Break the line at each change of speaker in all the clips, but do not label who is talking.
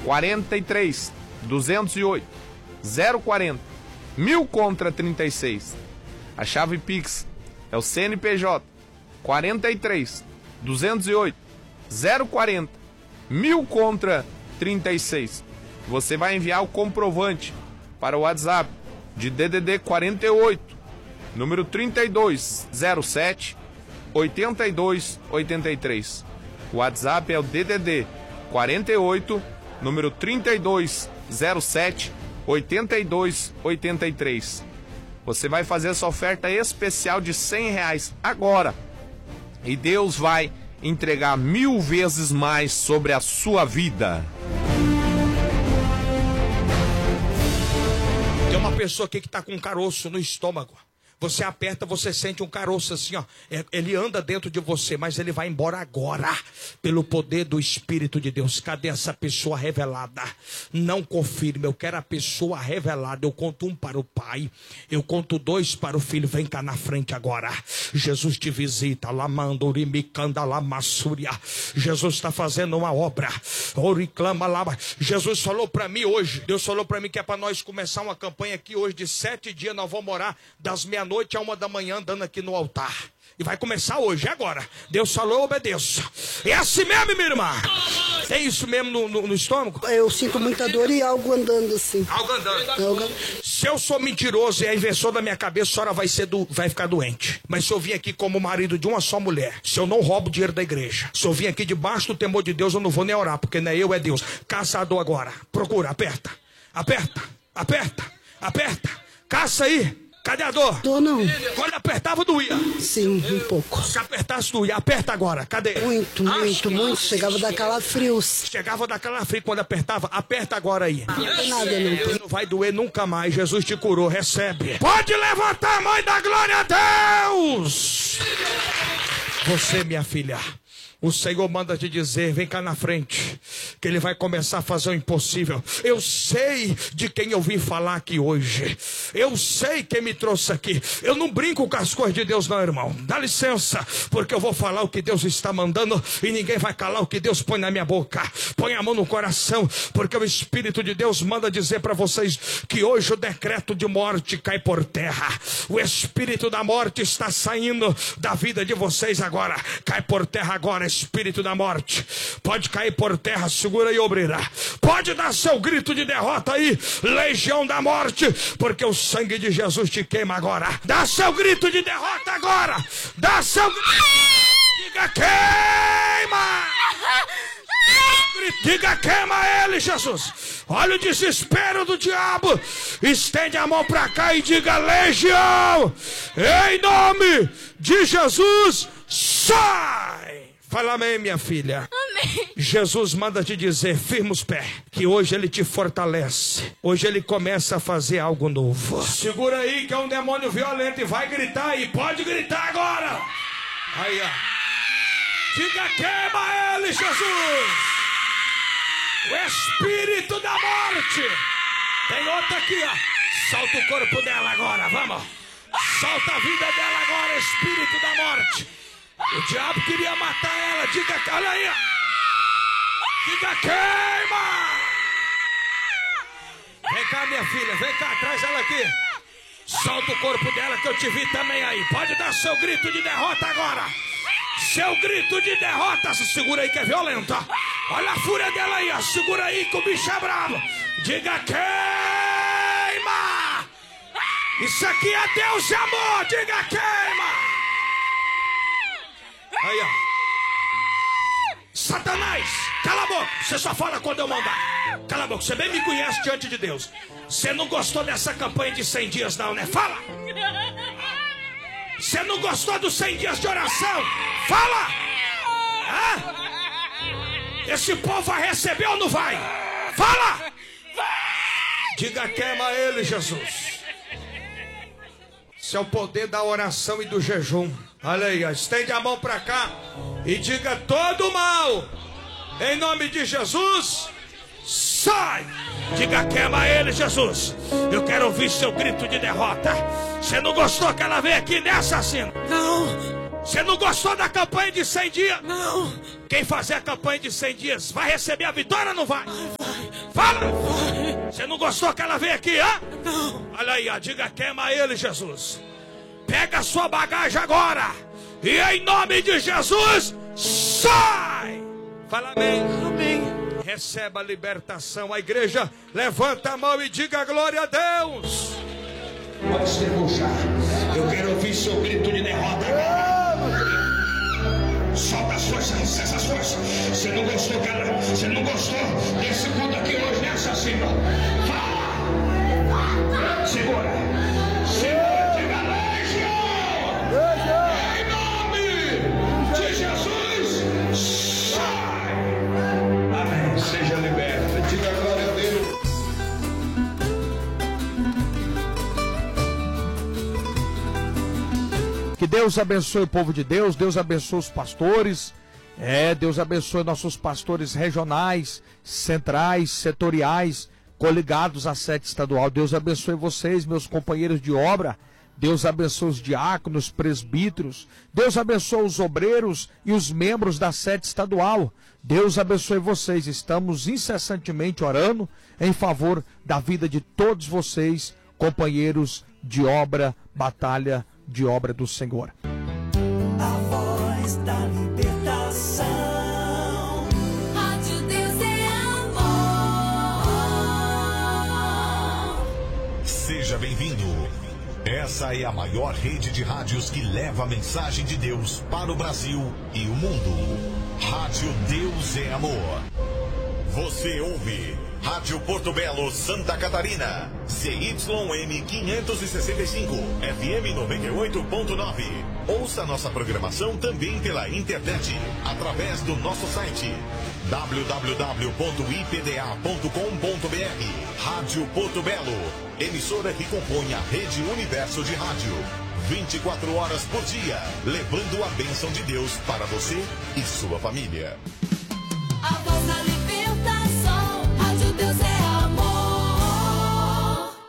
43 208 040. 1000 contra 36. A chave Pix é o CNPJ 43 208 040. 1000 contra 36. Você vai enviar o comprovante para o WhatsApp de DDD 48, número 3207 8283. O WhatsApp é o DDD 48, número 3207 8283. Você vai fazer essa oferta especial de R$100 agora. E Deus vai entregar 1000 vezes mais sobre a sua vida.
Tem uma pessoa aqui que está com um caroço no estômago. Você aperta, você sente um caroço assim, ó. Ele anda dentro de você, mas ele vai embora agora, pelo poder do Espírito de Deus. Cadê essa pessoa revelada? Não confirme, eu quero a pessoa revelada. Eu conto 1 para o Pai, eu conto 2 para o Filho. Vem cá na frente agora. Jesus te visita. Jesus está fazendo uma obra. Jesus falou para mim hoje, Deus falou para mim que é para nós começar uma campanha aqui hoje de 7 dias. Nós vamos orar das meia-noite a 1 da manhã, andando aqui no altar. E vai começar hoje, agora. Deus falou, eu obedeço. É assim mesmo, minha irmã? Tem isso mesmo no estômago?
Eu sinto muita dor e algo andando assim.
Algo andando. Se eu sou mentiroso e é invenção da minha cabeça, a senhora vai ficar doente. Mas se eu vim aqui como marido de uma só mulher, se eu não roubo dinheiro da igreja, se eu vim aqui debaixo do temor de Deus, eu não vou nem orar, porque não é eu, é Deus. Caçador agora. Procura, aperta. Aperta. Aperta. Aperta. Caça aí. Cadê a dor?
Dor não.
Quando apertava, doía?
Sim, um pouco.
Se apertasse, doía. Aperta agora. Cadê?
Muito. Chegava a dar calafrios.
Chegava a dar calafrio quando apertava. Aperta agora aí.
Não tem nada, não.
Não vai doer nunca mais. Jesus te curou. Recebe. Pode levantar a mãe da glória a Deus. Você, minha filha. O Senhor manda te dizer, vem cá na frente, que Ele vai começar a fazer o impossível. Eu sei de quem eu vim falar aqui hoje. Eu sei quem me trouxe aqui. Eu não brinco com as coisas de Deus não, irmão. Dá licença, porque eu vou falar o que Deus está mandando e ninguém vai calar o que Deus põe na minha boca. Põe a mão no coração, porque o Espírito de Deus manda dizer para vocês que hoje o decreto de morte cai por terra. O Espírito da morte está saindo da vida de vocês agora. Cai por terra agora. Espírito da morte, pode cair por terra, segura aí, obreira. Pode dar seu grito de derrota aí, legião da morte, porque o sangue de Jesus te queima agora. Dá seu grito de derrota agora. Dá seu grito. Diga queima. Diga queima ele, Jesus. Olha o desespero do diabo. Estende a mão pra cá e diga legião. Em nome de Jesus, sai. Fala amém, minha filha.
Amém.
Jesus manda te dizer, firma os pés, que hoje Ele te fortalece. Hoje Ele começa a fazer algo novo. Segura aí que é um demônio violento e vai gritar aí. Pode gritar agora. Aí, ó. Diga queima ele, Jesus. O espírito da morte. Tem outra aqui, ó. Solta o corpo dela agora, vamos. Solta a vida dela agora, espírito da morte. O diabo queria matar ela. Diga, olha aí. Diga queima. Vem cá, minha filha. Vem cá, traz ela aqui. Solta o corpo dela que eu te vi também aí. Pode dar seu grito de derrota agora. Seu grito de derrota. Segura aí que é violenta. Olha a fúria dela aí, ó. Segura aí que o bicho é bravo. Diga queima. Isso aqui é Deus de amor. Diga queima. Aí, ó. Satanás, cala a boca. Você só fala quando eu mandar. Cala a boca, você bem me conhece diante de Deus. Você não gostou dessa campanha de 100 dias não, né? Fala. Você não gostou dos 100 dias de oração? Fala. Hã? Esse povo vai receber ou não vai? Fala. Diga queima ele, Jesus. Esse é o poder da oração e do jejum. Olha aí, ó. Estende a mão para cá e diga todo mal, em nome de Jesus, sai. Diga queima ele, Jesus. Eu quero ouvir seu grito de derrota. Você não gostou que ela veio aqui nessa cena?
Não.
Você não gostou da campanha de 100 dias?
Não.
Quem fazer a campanha de 100 dias vai receber a vitória ou não vai?
Vai.
Fala! Você não gostou que ela veio aqui, hã? Não. Olha aí, ó, diga, queima ele, Jesus. Pega a sua bagagem agora. E em nome de Jesus, sai! Fala amém. Amém. Receba a libertação. A igreja levanta a mão e diga glória a Deus.
Pode se puxar. Eu quero ouvir seu grito de derrota agora. Solta as forças, essas forças. Você não gostou, cara? Você não gostou desse culto aqui hoje, né, assassino? Fala! Segura! Segura, diga legião! Em nome de Jesus, sai! Amém. Seja liberto. Diga glória a Deus.
Que Deus abençoe o povo de Deus, Deus abençoe os pastores, Deus abençoe nossos pastores regionais, centrais, setoriais, coligados à sede estadual. Deus abençoe vocês, meus companheiros de obra. Deus abençoe os diáconos, presbíteros. Deus abençoe os obreiros e os membros da sede estadual. Deus abençoe vocês. Estamos incessantemente orando em favor da vida de todos vocês, companheiros de obra, batalha de obra do Senhor.
A voz da libertação. Rádio Deus é amor.
Seja bem-vindo. Essa é a maior rede de rádios que leva a mensagem de Deus para o Brasil e o mundo. Rádio Deus é amor. Você ouve Rádio Porto Belo, Santa Catarina, CYM 565, FM 98.9. Ouça nossa programação também pela internet, através do nosso site www.ipda.com.br. Rádio Porto Belo, emissora que compõe a Rede Universo de Rádio. 24 horas por dia, levando a bênção de Deus para você e sua família.
A voz da libertação. Rádio Deus é amor.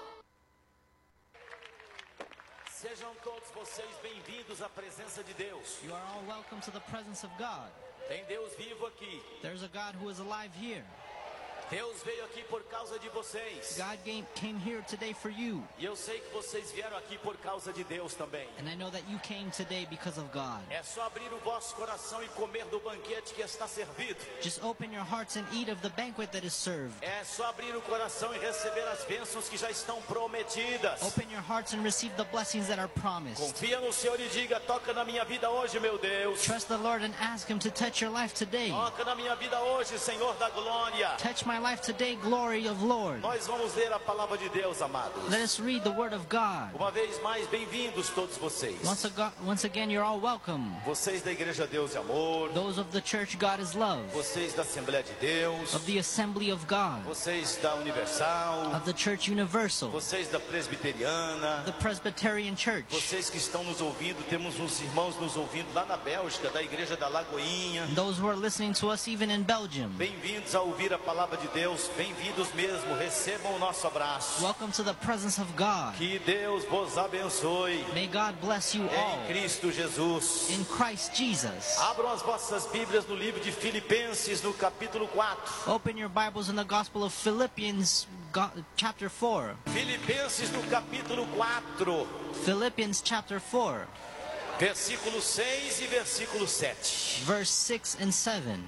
Sejam todos vocês bem-vindos à presença de Deus.
You are all welcome to the presence of God.
Tem Deus vivo aqui.
There's a God who is alive here.
Deus veio aqui por causa de vocês.
God came here today for you.
E eu sei que vocês vieram aqui por causa de Deus também.
And I know that you came today because of God.
É só abrir o vosso coração e comer do banquete que está servido.
Just open your hearts and eat of the banquet that is served.
É só abrir o coração e receber as bênçãos que já estão prometidas.
Open your hearts and receive the blessings that are promised.
Confia no Senhor e diga: toca na minha vida hoje, meu Deus.
Trust the Lord and ask Him to touch your life today.
Toca na minha vida hoje, Senhor da glória.
Touch my life today, glory of Lord.
Nós vamos ler a palavra de Deus, amados.
Let us read the word of God.
Uma vez mais, bem-vindos todos vocês.
Once again, you're all welcome.
Vocês da Igreja Deus de Amor.
Those of the church God is love.
Vocês da Assembleia de Deus.
Of the Assembly of God.
Vocês da Universal.
Of the Church Universal.
Vocês da Presbiteriana.
The Presbyterian Church.
Vocês que estão nos ouvindo, temos uns irmãos nos ouvindo lá na Bélgica, da Igreja da Lagoinha.
And those who are listening to us even in Belgium.
Bem-vindos a ouvir a palavra de Deus. Bem-vindos mesmo. Recebam o nosso abraço.
Welcome to the presence of God.
Que Deus vos abençoe.
May God bless you all.
Em Cristo Jesus.
In Christ Jesus.
Abram as vossas Bíblias no livro de Filipenses, no capítulo 4.
Open your Bibles in the Gospel of Philippians, chapter 4.
Filipenses no capítulo 4.
Philippians chapter 4.
Versículo 6 e versículo 7.
Verse 6 and 7.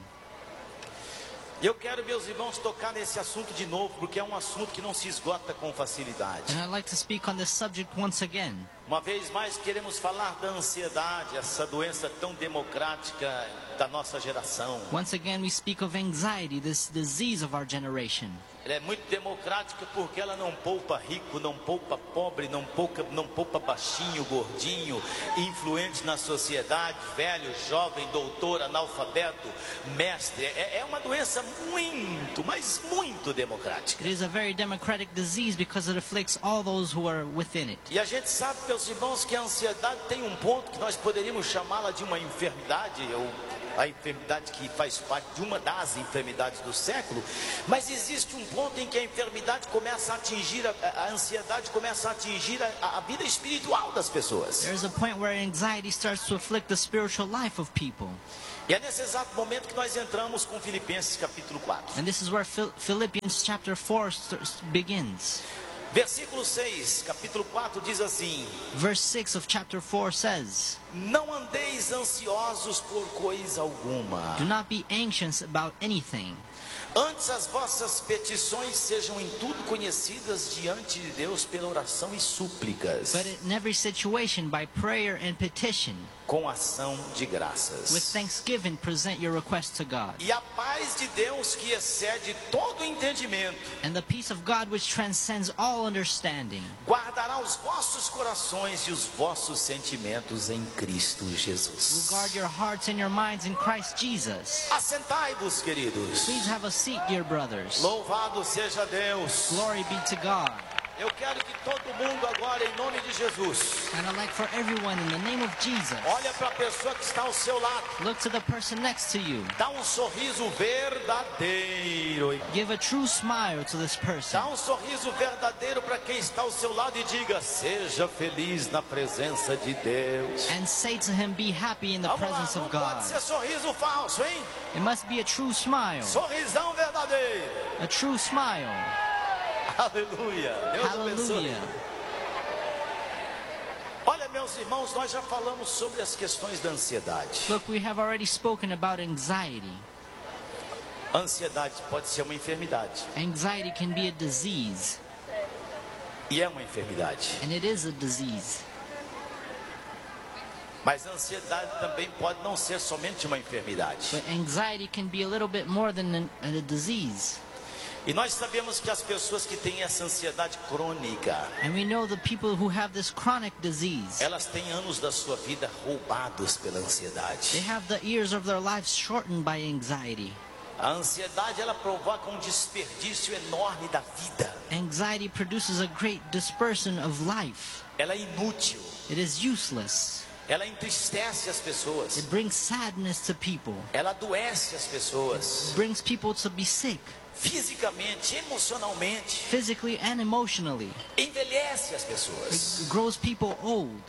Eu quero, meus irmãos, tocar nesse assunto de novo, porque é um assunto que não se esgota com facilidade.
And I'd like to speak on this subject once again.
Uma vez mais queremos falar da ansiedade, essa doença tão democrática da nossa geração.
Once again we speak of anxiety, this disease of our generation.
Ela é muito democrática porque ela não poupa rico, não poupa pobre, não poupa baixinho, gordinho, influente na sociedade, velho, jovem, doutor, analfabeto, mestre. É uma doença muito, mas muito democrática.
It is a very democratic disease because it afflicts all those who are within it.
E a gente sabe, meus irmãos, que a ansiedade tem um ponto que nós poderíamos chamá-la de uma enfermidade. a enfermidade que faz parte de uma das enfermidades do século, mas existe um ponto em que a enfermidade começa a atingir, a ansiedade começa a atingir a vida espiritual das pessoas.
There's a point where anxiety starts to afflict the spiritual life of people.
E é nesse exato momento que nós entramos com Filipenses capítulo 4.
And this is where Philippians chapter 4 begins.
Versículo 6, capítulo 4 diz assim:
Verse 6 of chapter 4 says,
não andeis ansiosos por coisa alguma.
do not be anxious about anything,
Antes as vossas petições sejam em tudo conhecidas diante de Deus pela oração e súplicas,
but in every situation by prayer and petition,
com ação de
with
graças.
thanksgiving present your requests to God.
E a paz de Deus que excede todo entendimento,
And the peace of God which transcends all understanding
guardará os vossos corações e os vossos sentimentos em Cristo
will
Jesus.
guard your hearts and your minds in Christ Jesus.
Assentai-vos, queridos.
Please have a seat, dear brothers.
Louvado seja Deus.
Glory be to God.
Eu quero que todo mundo agora, em nome de Jesus,
And I'd like for everyone in the name of Jesus,
olha para a pessoa que está ao seu lado,
look to the person next to you.
dá um sorriso verdadeiro.
Give a true smile to this person.
Dá um sorriso verdadeiro para quem está ao seu lado e diga: seja feliz na presença de Deus.
And say to him, be happy in the
Vamos lá,
presence
não
of
pode
God.
ser sorriso falso, hein?
It must be a true smile.
Sorrisão verdadeiro.
A true smile.
Aleluia. Deus abençoe.
Hallelujah.
Olha, meus irmãos, nós já falamos sobre as questões da ansiedade.
Look, we have already spoken about anxiety.
Ansiedade pode ser uma enfermidade.
Anxiety can be a disease,
E é uma enfermidade.
and it is a disease.
Mas a ansiedade também pode não ser somente uma enfermidade.
But anxiety can be a little bit more than a disease.
E nós sabemos que as pessoas que têm essa ansiedade crônica,
And we know the people who have this chronic disease,
elas têm anos da sua vida roubados pela ansiedade.
they have the years of their lives shortened by anxiety.
A ansiedade, ela provoca um desperdício enorme da vida.
Anxiety produces a great dispersion of life.
Ela é inútil.
It is useless.
Ela entristece as pessoas.
It brings sadness to people.
Ela adoece as pessoas.
It brings people to be sick,
Fisicamente, emocionalmente.
physically and emotionally.
Envelhece as pessoas.
It grows people old.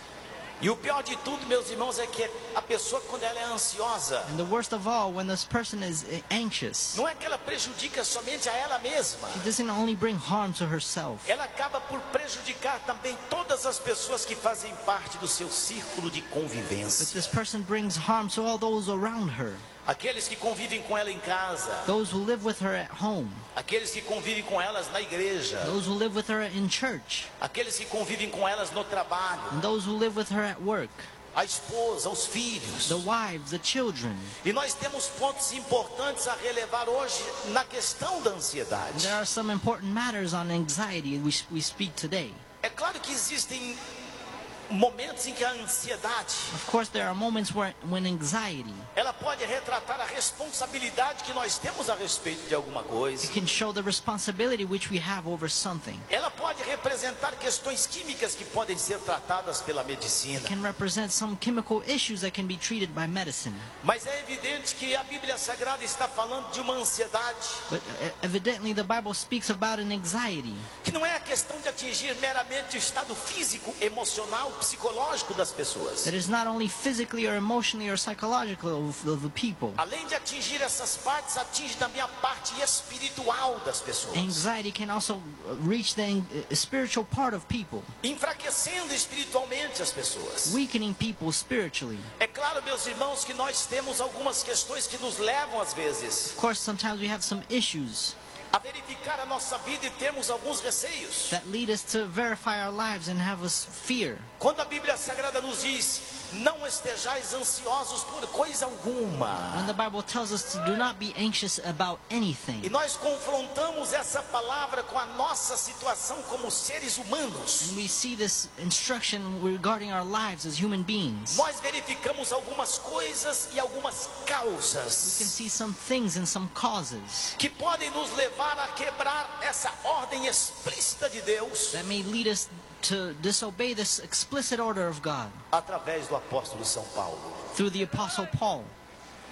E o pior de tudo, meus irmãos, é que a pessoa, quando ela é ansiosa,
And the worst of all, when this person is anxious,
não é que ela prejudica somente a ela mesma.
she doesn't only bring harm to herself,
Ela acaba por prejudicar também todas as pessoas que fazem parte do seu círculo de
but
convivência.
this person brings harm to all those around her.
Aqueles que convivem com ela em casa,
Those who live with her at home,
aqueles que convivem com elas na igreja,
those who live with her in church,
aqueles que convivem com elas no trabalho,
and those who live with her at work,
a esposa, os filhos.
the wives, the children.
E nós temos pontos importantes a relevar hoje na questão da
And
ansiedade.
there are some important matters on anxiety we speak today.
É claro que existem momentos em que a ansiedade,
Of course, there are moments when anxiety,
ela pode retratar a responsabilidade que nós temos a respeito de alguma coisa.
it can show the responsibility which we have over something.
Ela pode representar questões químicas que podem ser tratadas pela medicina.
It can represent some chemical issues that can be treated by medicine.
Mas é evidente que a Bíblia Sagrada está falando de uma ansiedade
But evidently the Bible speaks about an anxiety.
que não é a questão de atingir meramente o estado físico, emocional, psicológico das pessoas.
That is not only physically or emotionally or psychological of the people.
Além de atingir essas partes, atinge também a parte espiritual das pessoas,
Anxiety can also reach the spiritual part of people,
enfraquecendo espiritualmente as pessoas.
weakening people spiritually.
É claro, meus irmãos, que nós temos algumas questões que nos levam às vezes
Of course, sometimes we have some issues
a verificar a nossa vida e termos alguns receios.
that lead us to verify our lives and have us fear.
Quando a Bíblia Sagrada nos diz: não estejais ansiosos por coisa alguma.
When the Bible tells us to do not be anxious about
E
anything,
nós confrontamos essa palavra com a nossa situação como seres humanos.
and we see this instruction regarding our lives as human beings,
Nós verificamos algumas coisas e algumas
we can
causas
see some things and some causes
que podem nos levar a quebrar essa ordem explícita de Deus
that may lead us to disobey this explicit order of God
através do apóstolo São Paulo.
through the Apostle Paul.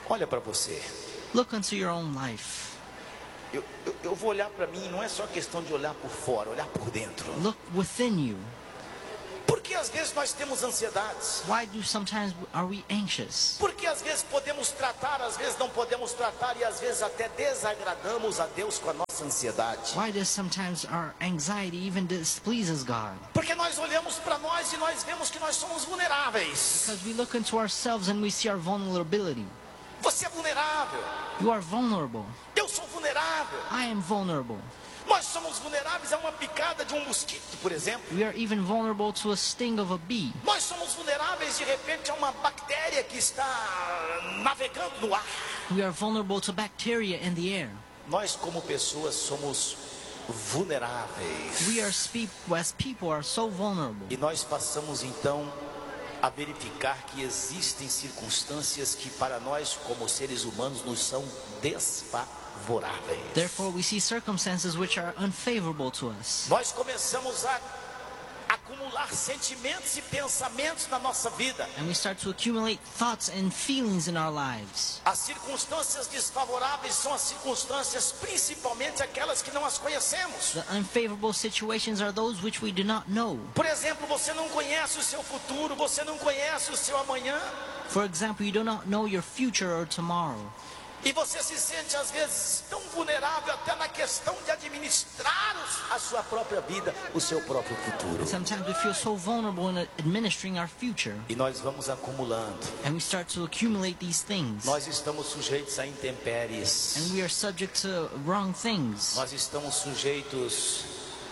Olha para você.
Look into your own life.
Eu vou olhar para mim, não é só questão de olhar por fora, olhar por dentro.
Look within you.
Porque às vezes nós temos ansiedades.
Why do sometimes are we anxious?
Porque às vezes podemos tratar, às vezes não podemos tratar, e às vezes até desagradamos a Deus com a nossa ansiedade.
Why does sometimes our anxiety even displeases God?
Porque nós olhamos para nós e nós vemos que nós somos vulneráveis.
Because we look into ourselves and we see our vulnerability.
Você é vulnerável.
You are vulnerable.
Eu sou vulnerável.
I am vulnerable.
Nós somos vulneráveis a uma picada de um mosquito, por exemplo.
We are even vulnerable to a sting of a bee.
Nós somos vulneráveis de repente a uma bactéria que está navegando no ar.
We are vulnerable to bacteria in the air.
Nós como pessoas somos vulneráveis.
We are as people are so vulnerable.
E nós passamos então a verificar que existem circunstâncias que para nós como seres humanos nos são desfavoráveis.
Therefore we see circumstances which are unfavorable to us.
Nós começamos a acumular sentimentos e pensamentos na nossa vida.
And we start to accumulate thoughts and feelings in our lives.
As circunstâncias desfavoráveis são as circunstâncias, principalmente aquelas que não as conhecemos.
The unfavorable situations are those which we do not know.
Por exemplo, você não conhece o seu futuro, você não conhece o seu amanhã.
For example, you do not know your future or tomorrow.
E você se sente às vezes tão vulnerável até na questão de administrar a sua própria vida, o seu próprio futuro.
Sometimes we feel so vulnerable in administering our future.
E nós vamos acumulando.
And we start to accumulate these things.
Nós estamos sujeitos a intempéries.
And we are subject to wrong things.
Nós estamos sujeitos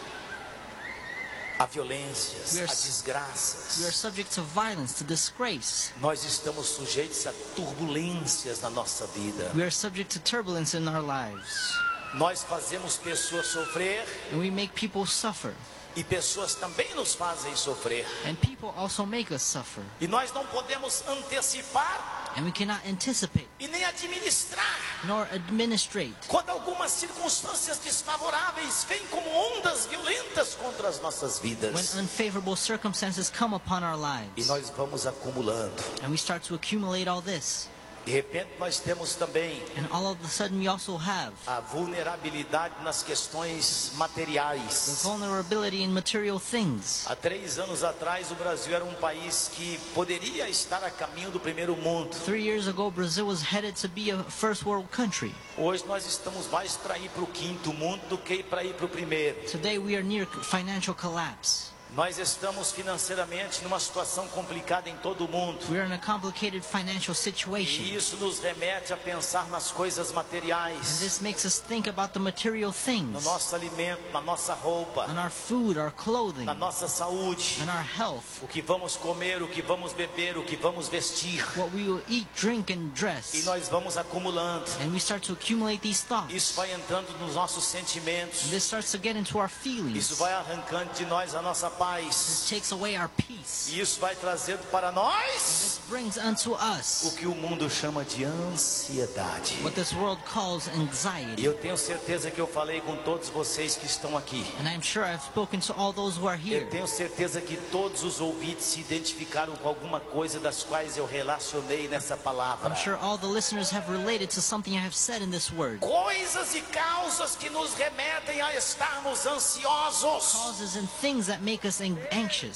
a violências, a desgraças.
We are subject to violence, to disgrace.
Nós estamos sujeitos a turbulências na nossa vida.
We are subject to turbulence in our lives.
Nós fazemos pessoas sofrer.
And we make people suffer.
E pessoas também nos fazem sofrer.
And people also make us suffer.
E nós não podemos antecipar.
And we cannot anticipate.
E nem administrar.
Nor administrate.
Quando algumas circunstâncias desfavoráveis vêm como ondas violentas contra as nossas vidas.
When unfavorable circumstances come upon our lives.
E nós vamos acumulando.
And we start to accumulate all this.
De repente nós temos também
And all of a sudden we also have
a vulnerabilidade nas questões materiais.
the vulnerability in material things.
Há 3 anos atrás o Brasil era um país que poderia estar a caminho do primeiro mundo.
3 years ago Brazil was headed to be a first world country.
Hoje nós estamos mais para ir para o 5º mundo do que para ir para o primeiro.
Today we are near financial collapse.
Nós estamos financeiramente numa situação complicada em todo o mundo.
We are in a complicated financial situation.
E isso nos remete a pensar nas coisas
And
materiais.
this makes us think about the material
No
things.
nosso alimento, na nossa roupa,
On our food, our clothing,
na nossa saúde.
on our health.
O que vamos comer, o que vamos beber, o que vamos vestir.
What we will eat, drink and
E
dress.
nós vamos acumulando.
And we start to accumulate these thoughts.
Isso vai entrando nos nossos sentimentos.
And this starts to get into our
Isso
feelings.
vai arrancando de nós a nossa
This
paz.
takes away our peace.
E isso vai trazendo para nós
This brings unto
o
us
que o mundo chama de ansiedade.
what this world calls
E
anxiety.
eu tenho certeza que eu falei com todos vocês que estão aqui.
And I'm sure I've spoken to all those who are here.
Eu tenho certeza que todos os ouvintes se identificaram com alguma coisa das quais eu relacionei nessa palavra.
I'm sure all the listeners have related to something I have said in this word.
Coisas e causas que nos remetem a estarmos ansiosos.
Causes and things that make us anxious.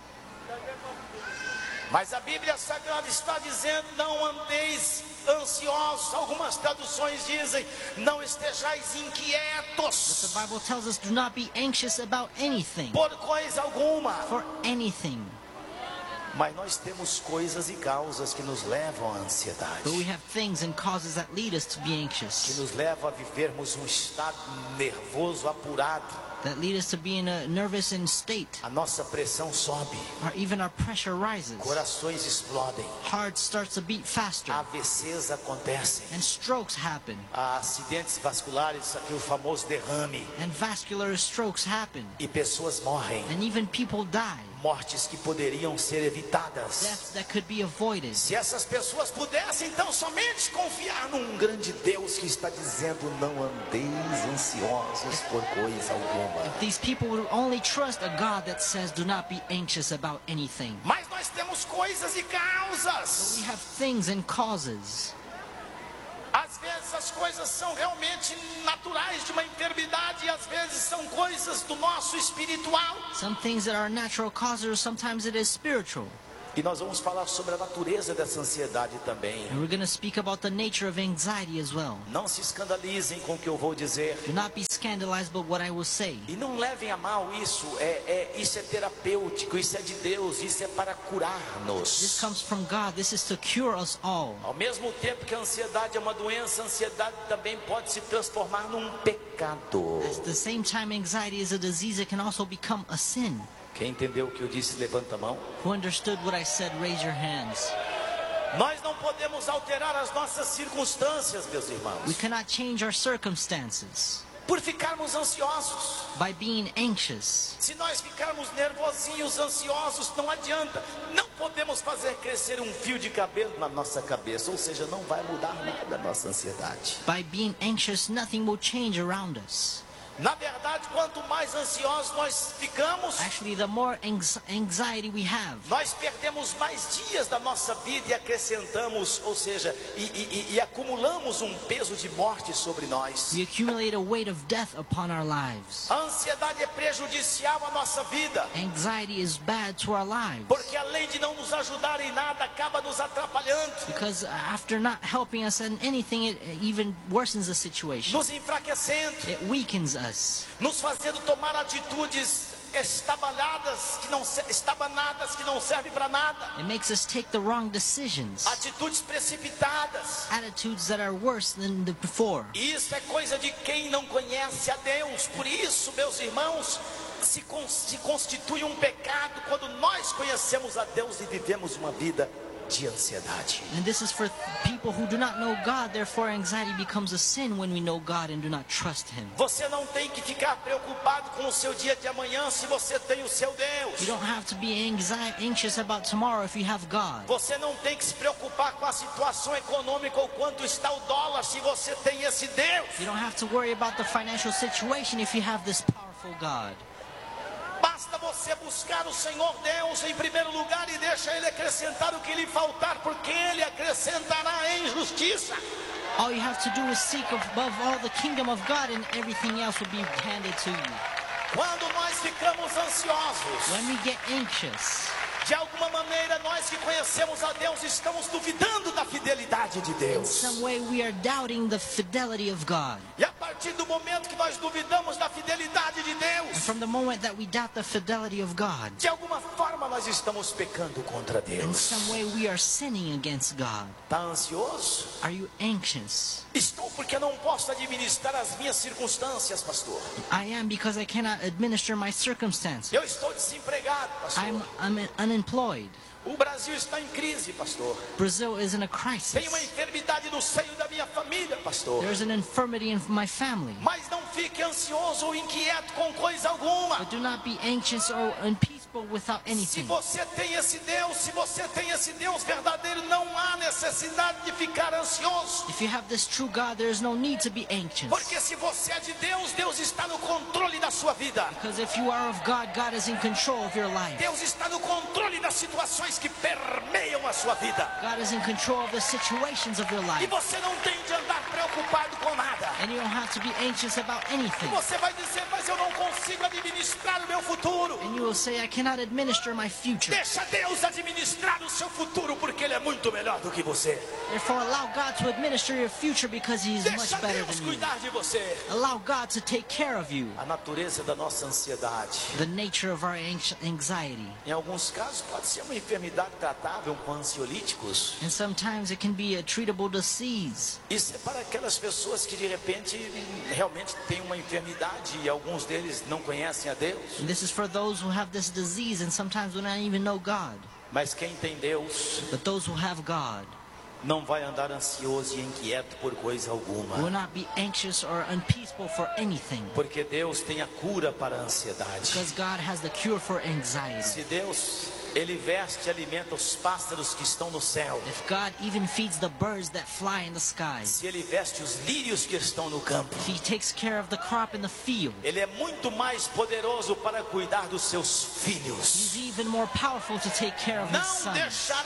Mas a Bíblia Sagrada está dizendo: não andeis ansiosos. Algumas traduções dizem: não estejais inquietos
The Bible tells us do not be anxious about anything,
por coisa alguma.
for anything.
Mas nós temos coisas e causas que nos levam à ansiedade,
But we have things and causes that lead us to be
que
anxious,
nos levam a vivermos um estado nervoso apurado.
that lead us to be in a nervous state,
A nossa pressão sobe,
or even our pressure rises.
corações explodem,
Heart starts to beat faster,
AVCs acontecem,
and strokes happen,
acidentes vasculares, aqui o famoso derrame,
and vascular strokes happen,
e pessoas morrem.
and even people die.
Mortes que poderiam ser evitadas.
Deaths that could be avoided.
Se essas pessoas pudessem então somente confiar num grande Deus que está dizendo: não andeis ansiosos por coisa alguma.
If these people would only trust a God that says do not be anxious about anything.
Mas nós temos coisas e causas.
We have things and causes.
Essas coisas são realmente naturais de uma enfermidade e às vezes são coisas do nosso espiritual.
Some things that are natural causes, sometimes it is spiritual.
E nós vamos falar sobre a natureza dessa ansiedade também.
And we're going to speak about the nature of anxiety as well.
Não se escandalizem com o que eu vou dizer.
Do not be scandalized by what I will say.
E não levem a mal isso. Isso é terapêutico, isso é de Deus, isso é para
This
curar-nos.
comes from God. This is to cure us all.
Ao mesmo tempo que a ansiedade é uma doença, a ansiedade também pode se transformar num pecado.
At the same time, anxiety is a disease. It can also become a sin.
Quem entendeu o que eu disse, levanta a mão.
Who understood what I said, raise your hands.
Nós não podemos alterar as nossas circunstâncias, meus
We
irmãos,
cannot change our circumstances
por ficarmos ansiosos.
by being anxious.
Se nós ficarmos nervosinhos, ansiosos, não adianta. Não podemos fazer crescer um fio de cabelo na nossa cabeça, ou seja, não vai mudar nada a nossa ansiedade.
By being anxious, nothing will change around us.
Na verdade, quanto mais ansiosos nós ficamos,
Actually, the more anxiety we have,
nós perdemos mais dias da nossa vida e acrescentamos, ou seja, e acumulamos um peso de morte sobre nós.
we accumulate a weight of death upon our lives.
A ansiedade é prejudicial à nossa vida,
Anxiety is bad to our lives
porque além de não nos ajudar em nada, acaba nos atrapalhando,
because after not helping us in anything, it even worsens the situation.
nos enfraquecendo,
It weakens us.
nos fazendo tomar atitudes estabanadas que não servem para nada,
It makes us take the wrong decisions,
atitudes precipitadas.
attitudes that are worse than the before.
E isso é coisa de quem não conhece a Deus. Por isso, meus irmãos, se constitui um pecado quando nós conhecemos a Deus e vivemos uma vida de ansiedade.
And this is for people who do not know God. Therefore, anxiety becomes a sin when we know God and do not trust Him.
Você não tem que ficar preocupado com o seu dia de amanhã se você tem o seu Deus.
You don't have to be anxious about tomorrow if you have God.
Você não tem que se preocupar com a situação econômica ou quanto está o dólar se você tem esse Deus.
You don't have to worry about the financial situation if you have this powerful God.
Basta você buscar o Senhor Deus em primeiro lugar e deixa Ele acrescentar o que lhe faltar, porque Ele acrescentará em justiça.
All you have to do is seek above all the kingdom of God, and everything else will be handed to you.
Quando nós ficamos ansiosos,
When we get anxious,
de alguma maneira nós que conhecemos a Deus estamos duvidando da fidelidade de
in
Deus.
some way we are doubting the fidelity of God.
E a partir do momento que nós duvidamos da fidelidade de
And
Deus,
from the moment that we doubt the fidelity of God,
de alguma forma nós estamos pecando contra
in
Deus.
some way we are sinning against God.
Está ansioso?
Are you anxious?
Estou porque não posso administrar as minhas circunstâncias, pastor.
I am, because I cannot administer my circumstances.
Eu estou desempregado, pastor.
I'm unemployed.
O Brasil está em crise, pastor.
Brazil is in a
Tem
crisis.
uma enfermidade no seio da minha família, pastor.
There's an infirmity in my family.
Mas não fique ansioso ou inquieto com coisa alguma.
But do not be anxious or unpeaceful without
Se
anything.
você tem esse Deus verdadeiro, não há necessidade de ficar ansioso.
If you have this true God, there is no need to be anxious.
Porque se você é de Deus, Deus está no controle da sua vida.
Because if you are of God, God is in control of your life.
Deus está no controle das situações que permeiam a sua vida.
God is in control of the situations of your
E
life.
você não tem de andar preocupado com nada.
And you don't have to be anxious about anything.
Você vai dizer, mas eu não consigo administrar o meu futuro.
And you will say, I cannot administer my future.
Deixa Deus administrar o seu futuro, porque Ele é muito melhor do que você.
Therefore, allow God to administer your future because He is much
Deixa
better
Deus
than you.
cuidar de você.
Allow God to take care of you.
A natureza da nossa ansiedade,
The nature of our anxiety.
em alguns casos, pode ser uma enfermidade tratável com ansiolíticos.
And sometimes it can be a treatable disease.
Isso é para aquelas pessoas que de repente realmente têm uma enfermidade e alguns deles não conhecem a Deus.
And this is for those who have this disease and sometimes do not even know God.
Mas quem tem Deus
But those who have God
não vai andar ansioso e inquieto por coisa
will
alguma.
not be anxious or unpeaceful for anything.
Porque Deus tem a cura para a ansiedade.
Because God has the cure for anxiety.
Se Deus, Ele veste e alimenta os pássaros que estão no céu.
If God even feeds the birds that fly in the skies.
Se Ele veste os lírios que estão no campo.
If He takes care of the crop in the field.
Ele é muito mais poderoso para cuidar dos seus filhos.
He's even more powerful to take care of His
Não
sons.
deixará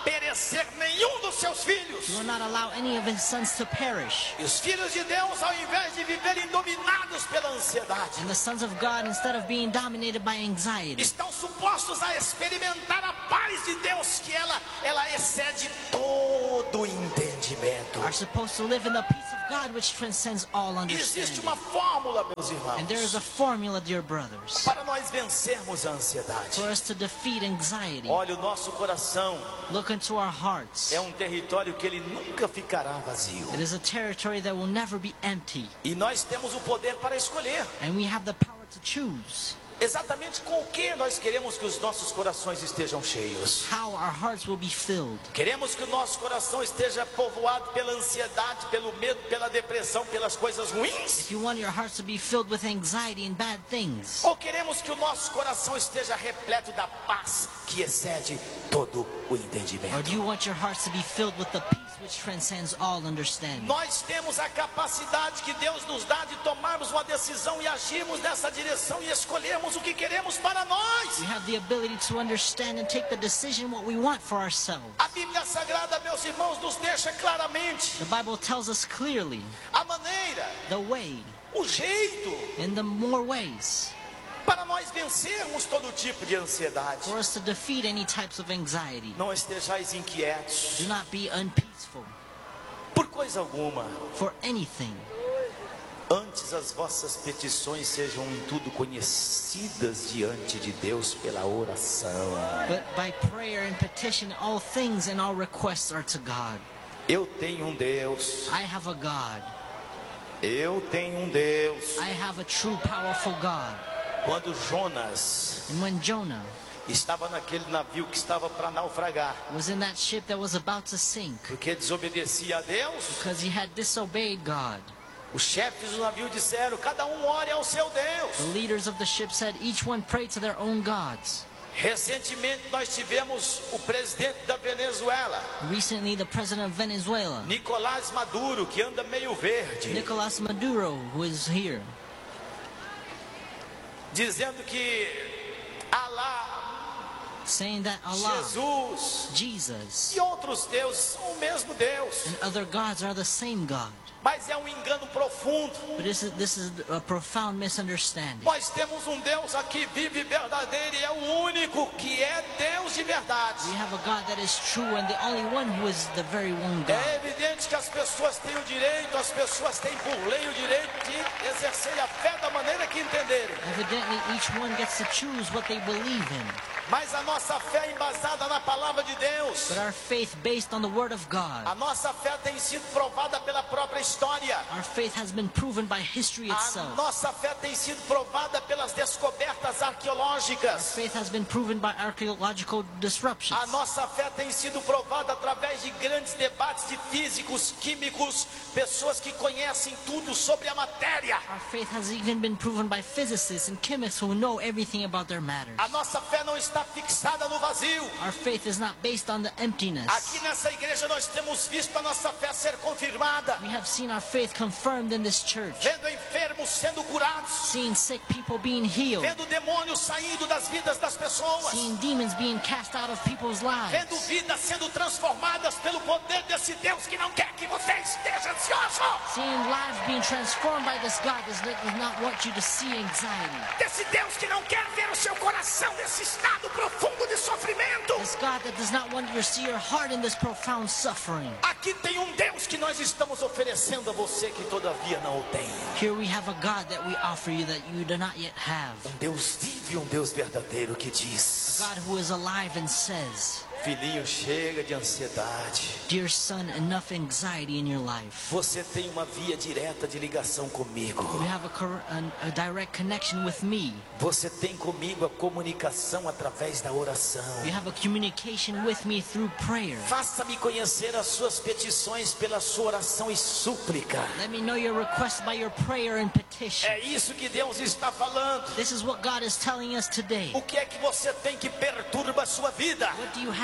perecer nenhum dos seus filhos.
He will not allow any of his sons to perish.
E os filhos de Deus, ao invés de viverem dominados pela ansiedade,
And the sons of God, instead of being dominated by anxiety,
estão supostos a experimentar a paz de Deus, que ela excede todo o entendimento.
are supposed to live in the peace of God which transcends all
Existe
understanding.
uma fórmula, meus irmãos,
And there is a formula, dear brothers,
para nós vencermos a ansiedade.
for us to defeat anxiety.
Olha, o nosso coração
Look into our hearts.
é um território que ele nunca ficará vazio.
It is a territory that will never be empty.
E nós temos o poder para escolher
And we have the power to choose
exatamente com o que nós queremos que os nossos corações estejam cheios.
how our hearts will be filled.
Queremos que o nosso coração esteja povoado pela ansiedade, pelo medo, pela depressão, pelas coisas ruins?
If you want your hearts to be filled with anxiety and bad things,
Ou queremos que o nosso coração esteja repleto da paz que excede todo o
or
entendimento?
do you want your hearts to be filled with the peace which transcends all understanding?
Nós temos a capacidade que Deus nos dá de tomarmos uma decisão e agirmos nessa direção e escolhermos o que queremos para nós.
We have the ability to understand and take the decision what we want for ourselves.
A Bíblia Sagrada, meus irmãos, nos deixa claramente
The Bible tells us clearly
a maneira,
the way,
o jeito
in the more ways,
para nós vencermos todo tipo de ansiedade.
for us to defeat any types of anxiety.
Não estejais inquietos
Do not be unpeaceful
por coisa alguma.
for anything.
Antes as vossas petições sejam em tudo conhecidas diante de Deus pela oração.
But by prayer and petition, all things and all requests are to God.
Eu tenho um Deus.
I have a God.
Eu tenho um Deus.
I have a true, powerful God.
Quando Jonas
And when Jonah
estava naquele navio que estava para naufragar,
was in that ship that was about to sink
porque desobedecia a Deus,
because he had disobeyed God,
os chefes do navio disseram: cada um ore ao seu Deus.
the leaders of the ship said each one prayed to their own gods.
Recentemente nós tivemos o presidente da Venezuela,
Recently, the president of Venezuela,
Nicolás Maduro, que anda meio verde,
Nicolas Maduro, who is here,
dizendo que Alá,
saying that Allah,
Jesus
Jesus,
e outros deuses são o mesmo Deus.
and other gods are the same God.
Mas é um engano profundo.
But this is a profound misunderstanding.
Nós temos um Deus aqui vivo e verdadeiro, e é o único que é Deus de verdade.
We have a God that is true and the only one who is the very one God.
É evidente que as pessoas têm o direito, as pessoas têm por lei o direito de exercer a fé da maneira que entenderem.
Evidently, each one gets to choose what they believe in.
Mas a nossa fé é embasada na palavra de Deus.
But our faith based on the Word of
A
God,
nossa fé tem sido provada pela própria história.
our faith has been proven by history
A
itself.
nossa fé tem sido provada pelas descobertas
Our
arqueológicas.
faith has been proven by archaeological disruptions.
A nossa fé tem sido provada através de grandes debates de físicos, químicos, pessoas que conhecem tudo sobre a matéria.
Our faith has even been proven by physicists and chemists who know everything about their matters.
A nossa fé não está fixada no vazio.
Our faith is not based on the emptiness.
Aqui nessa igreja nós temos visto a nossa fé ser confirmada,
We have seen our faith confirmed in this church,
vendo enfermos sendo curados,
seeing sick people being healed,
vendo demônios saindo das vidas das pessoas,
seeing demons being cast out of people's lives,
vendo vidas sendo transformadas pelo poder desse Deus que não quer que você esteja ansioso,
seeing lives being transformed by this God that does not want you to see anxiety.
desse Deus que não quer ver o seu coração nesse estado profundo de sofrimento.
This God that does not want you to see your heart in this profound suffering.
Aqui tem um Deus que nós estamos oferecendo a você que todavia não o tem.
Here we have a God that we offer you that you do not yet have.
Um Deus vivo, um Deus verdadeiro que diz:
God who is alive and says,
filhinho, chega de ansiedade.
dear son, enough anxiety in your life.
Você tem uma via direta de ligação comigo.
You have a direct connection with me.
Você tem comigo a comunicação através da oração.
You have a communication with me through prayer.
Faça-me conhecer as suas petições pela sua oração e súplica.
Let me know your request by your prayer and petition.
É isso que Deus está falando.
This is what God is telling us today.
O que é que você tem que perturba a sua vida?
What do you have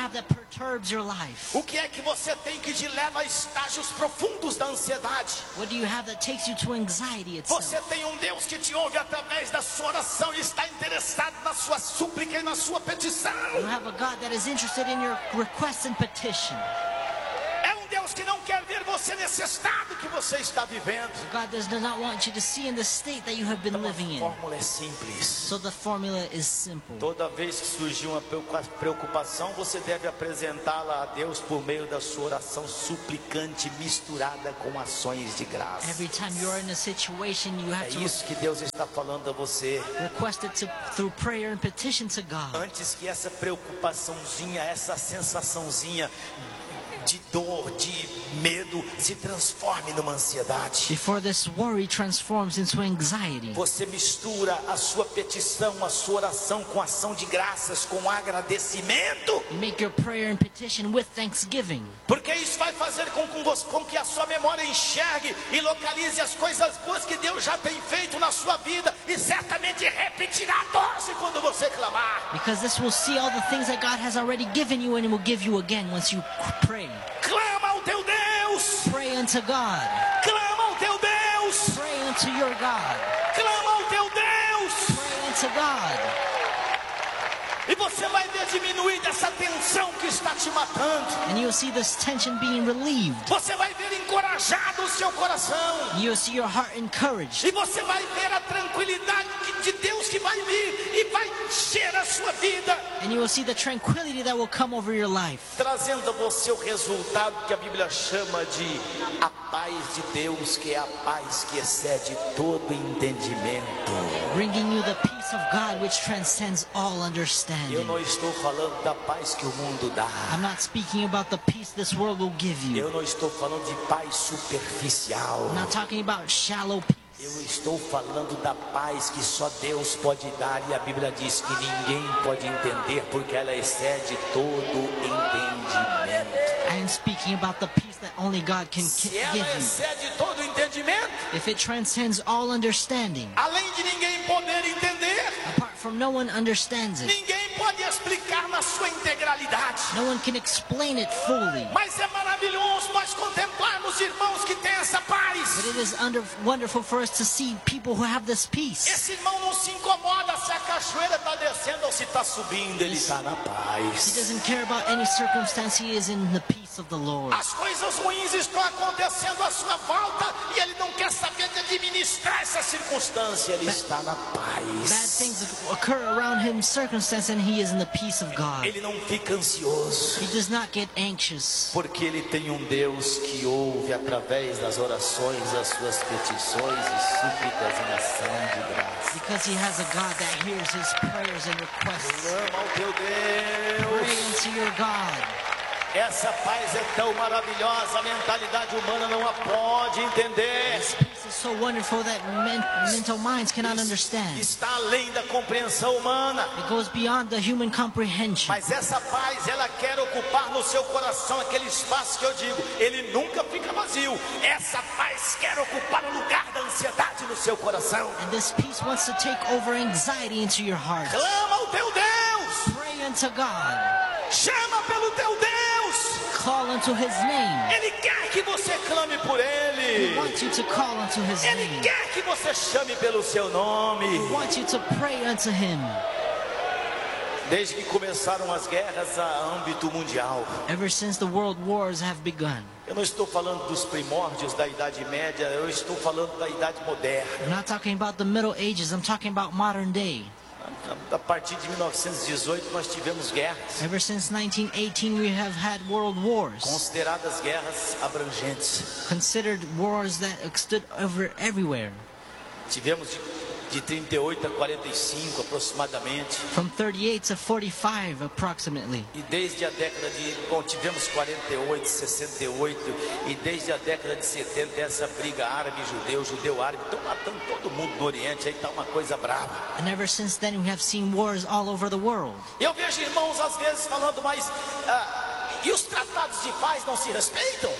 have that perturbs your life?
O que é que você tem que te leva a estágios profundos da ansiedade?
What do you have that takes you to anxiety itself?
Você tem um Deus que te ouve através da sua oração e está interessado na sua súplica e na sua petição.
You have a God that is interested in your request and petition.
É um Deus que não quer ver você nesse estado que você está vivendo.
God does not want you to see in the state that you have been living
A
in.
fórmula é simples.
So the formula is simple.
Toda vez que surgir uma preocupação, você deve apresentá-la a Deus por meio da sua oração suplicante misturada com ações de graça.
Every time you're in a situation, you
É
have to
isso que Deus está falando a você.
request it through prayer and petition to God.
Antes que essa preocupaçãozinha, essa sensaçãozinha de dor, de medo se transforme numa ansiedade.
Before this worry transforms into anxiety,
Você mistura a sua petição, a sua oração com ação de graças, com agradecimento.
you make your prayer and petition with thanksgiving.
Porque isso vai fazer com que a sua memória enxergue e localize as coisas boas que Deus já tem feito na sua vida. E certamente repetirá a dose quando você clamar.
Because this will see all the things that God has already given you and it will give you again once you pray.
Clama ao teu Deus.
Pray unto God.
Clama ao teu Deus.
Pray unto your God.
Clama ao teu Deus.
Pray unto God.
E você vai ver diminuir dessa tensão que está te matando.
And you'll see this tension being relieved.
Você vai ver encorajado o seu coração.
You'll see your heart encouraged.
E você vai ver a tranquilidade de Deus que vai vir e vai encher a sua vida,
And you will see the tranquility that will come over your life.
trazendo a você o resultado que a Bíblia chama de a paz de Deus, que é a paz que excede todo entendimento.
Bringing you the peace of God which transcends all
Eu
understanding.
não estou falando da paz que o mundo dá.
I'm not speaking about the peace this world will give you.
Eu não estou falando de paz superficial.
I'm not talking about shallow peace.
Eu estou falando da paz que só Deus pode dar, e a Bíblia diz que ninguém pode entender porque ela excede todo entendimento.
I am speaking about the peace that only God can
Se
give
ela
you.
excede todo entendimento,
If it transcends all understanding,
além de ninguém poder entender,
apart from no one understands it,
ninguém pode explicar na sua integralidade.
no one can explain it fully.
Mas é maravilhoso nós contemplarmos irmãos que têm essa paz.
But it is wonderful for us to see people who have this peace.
Esse irmão não se incomoda se a cachoeira está descendo ou se está subindo, ele está na
He
paz.
doesn't care about any circumstance. He is in the peace of the Lord.
As coisas ruins estão acontecendo à sua volta e ele não quer saber de administrar essa circunstância, ele está na
Bad
paz.
things occur around him, circumstance, and he is in the peace of God.
Ele não fica ansioso,
He does not get anxious
porque ele tem um Deus que ouve através das orações as suas petições e súplicas em ação de graça.
because he has a God that hears his prayers and requests.
Clama ao teu
Pray
Deus.
unto your God.
Essa paz é tão maravilhosa, a mentalidade humana não a pode entender.
This peace is so wonderful that mental minds cannot understand.
Está além da compreensão humana.
It goes beyond the human comprehension.
Mas essa paz, ela quer ocupar no seu coração aquele espaço que eu digo, ele nunca fica vazio. Essa paz quer ocupar o lugar da ansiedade no seu coração.
And this peace wants to take over anxiety into your heart.
Clama ao teu Deus,
Pray unto God.
chama pelo teu Deus.
Call unto his name.
Ele quer que você clame por ele.
He wants you to call unto his
Ele
name.
quer que você chame pelo seu nome.
He wants you to pray unto him.
Desde que começaram as guerras a âmbito mundial,
Ever since the world wars have begun.
eu não estou falando dos primórdios da Idade Média, eu estou falando da Idade Moderna.
I'm not talking about the Middle Ages. I'm talking about modern day.
A partir de 1918 nós tivemos guerras,
Ever since 1918, we have had world wars,
consideradas guerras abrangentes.
considered wars that stood over everywhere.
Tivemos de 38 a 45 aproximadamente.
From 38 to 45 approximately.
E desde a década de... Bom, tivemos 48, 68. E desde a década de 70 essa briga árabe-judeu, judeu-árabe. Estão matando todo mundo no Oriente. Aí está uma coisa brava.
And ever since then, we have seen wars all over the world.
Eu vejo irmãos às vezes falando, mas... e os tratados de paz não se respeitam?
And people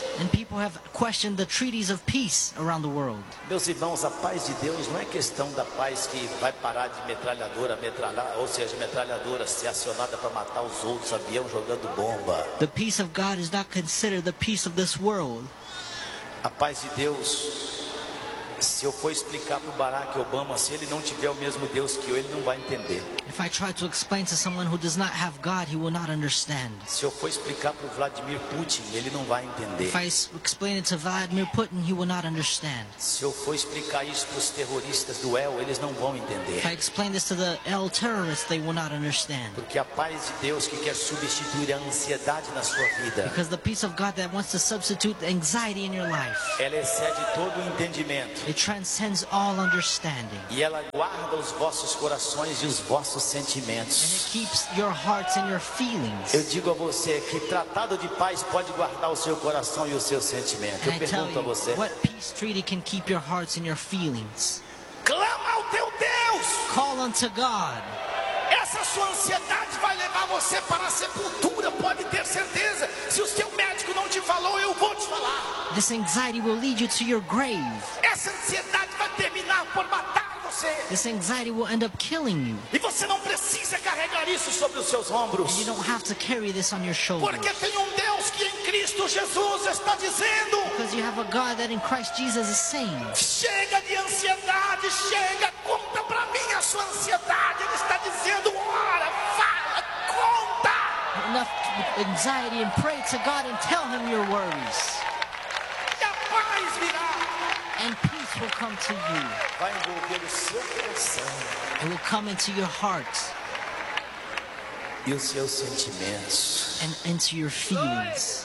people have questioned the treaties of peace around the world.
Meus irmãos, a paz de Deus não é questão da paz que vai parar de metralhadora, ou seja, metralhadora ser acionada para matar os outros, avião jogando bomba.
The peace of God is not considered the peace of this world.
A paz de Deus, se eu for explicar para o Barack Obama, se ele não tiver o mesmo Deus que eu, ele não vai entender.
If I try to explain to someone who does not have God, he will not understand.
Se eu for explicar para o Vladimir Putin, ele não vai entender.
If I explain it to Vladimir Putin, he will not understand.
Se eu for explicar isso para os terroristas do El, eles não vão entender.
If I explain this to the El terrorists, they will not understand.
Porque a paz de Deus que quer substituir a ansiedade na sua vida,
Because the peace of God that wants to substitute anxiety in your life,
ela excede todo o entendimento.
it transcends all understanding.
E ela guarda os vossos corações e os vossos
And it
sentimentos.
keeps your hearts and your feelings.
Eu digo a você que tratado de paz pode guardar o seu coração e o seu sentimento. Eu
And I tell
pergunto a
you,
você:
what peace treaty can keep your hearts and your feelings?
clama ao teu Deus!
Call unto God.
Essa sua ansiedade vai levar você para a sepultura, pode ter certeza. Se o seu médico não te falou, eu vou te falar.
This anxiety will lead you to your grave.
Essa ansiedade vai terminar por matar você.
This anxiety will end up killing you.
E você não precisa carregar isso sobre os seus ombros.
You don't have to carry this on your shoulders.
Porque tem um Deus que em Cristo Jesus está dizendo:
Because you have a God that in Christ Jesus is saying,
chega de ansiedade, chega, conta pra mim a sua ansiedade. Ele está dizendo: ora, fala, conta.
enough anxiety, and pray to God and tell him your worries.
E a paz virá.
And peace will come to you.
Vai envolver o seu coração
It will come into your heart
e os seus sentimentos.
and into your feelings.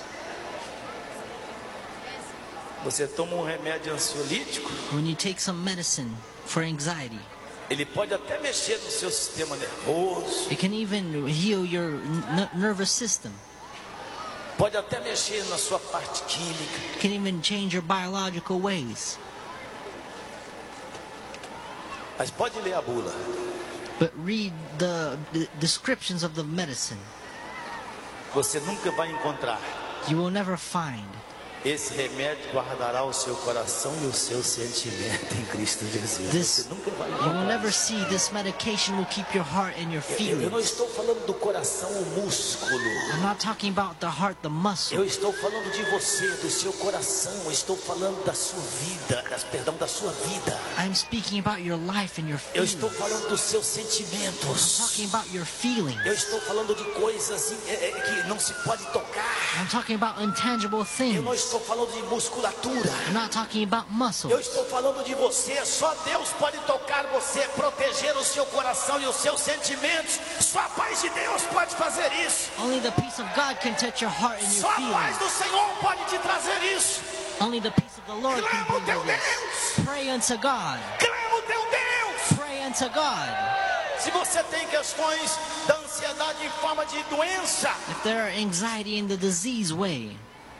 Você toma remédio ansiolítico,
When you take some medicine for anxiety,
ele pode até mexer no seu sistema nervoso,
it can even heal your nervous system.
pode até mexer na sua parte química,
It can even change your biological ways.
mas pode ler a bula.
But read the descriptions of the medicine.
Você nunca vai encontrar.
You will never find.
Esse remédio guardará o seu coração e o seu sentimento em Cristo Jesus.
This,
Você nunca vai
you will
encontrar.
never see this medication will keep your heart and your
Eu não
feelings.
estou falando do coração, o músculo.
I'm not talking about the heart, the muscle.
Eu estou falando de você, do seu coração. Eu estou falando da sua vida, da sua vida.
I'm speaking about your life and your
Eu
feelings.
estou falando dos seus
I'm
sentimentos.
talking about your feelings.
Eu estou falando de coisas que não se pode tocar.
I'm talking about intangible
Eu
things.
não estou falando de musculatura.
I'm not talking about
Eu
muscle.
estou falando de você. Só Deus pode tocar você, proteger o seu coração e os seus sentimentos. Só a paz de Deus pode fazer isso.
Only the peace of God can touch your heart and
Só
your
a paz
feelings.
do Senhor pode te trazer isso.
Only the peace of the Lord can
Clama o
bring
teu
you this.
Deus.
Pray unto God.
Clama o teu Deus.
Pray unto God.
Se você tem questões da ansiedade em forma de doença,
If there are anxiety in the disease way,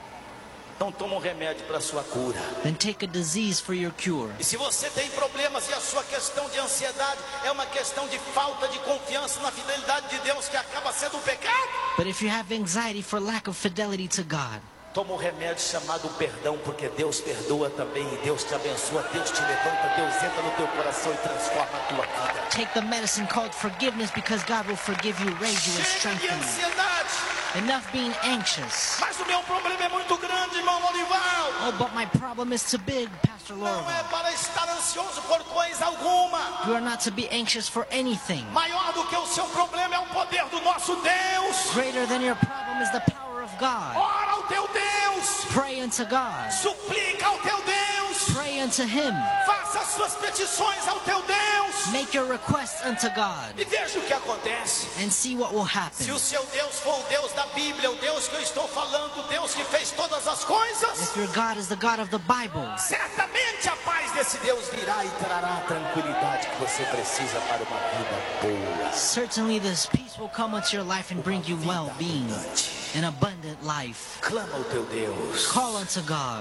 então toma um remédio para a sua cura.
then take a disease for your cure.
E se você tem problemas e a sua questão de ansiedade é uma questão de falta de confiança na fidelidade de Deus, que acaba sendo um pecado,
But if you have anxiety for lack of fidelity to God,
toma um remédio chamado perdão, porque Deus perdoa também e Deus te abençoa, Deus te levanta, Deus entra no teu coração e transforma a tua vida.
take the medicine called forgiveness, because God will forgive you, raise you, and
Chega de
strengthen you.
ansiedade.
Enough being anxious.
Mas o meu problema é muito grande, irmão Lorival.
Oh, but my problem is too big, Pastor
Não é
Lorival.
para estar ansioso por coisa alguma.
You are not to be anxious for anything.
Maior do que o seu problema é o poder do nosso Deus.
Greater than your problem is the power of God.
Ora ao teu Deus.
Pray unto God.
Suplica ao teu Deus.
Pray unto Him.
Faça as suas petições ao teu Deus.
Make your requests unto God
E veja o que acontece.
and see what will
Se
happen.
o seu Deus for o Deus da Bíblia, o Deus que eu estou falando, o Deus que fez todas as coisas,
If your God is the God of the Bible,
certamente a paz desse Deus virá e trará a tranquilidade que você precisa para uma vida boa.
certainly this peace will come into your life and bring you well-being, an abundant life.
Clama ao teu Deus.
Call unto God.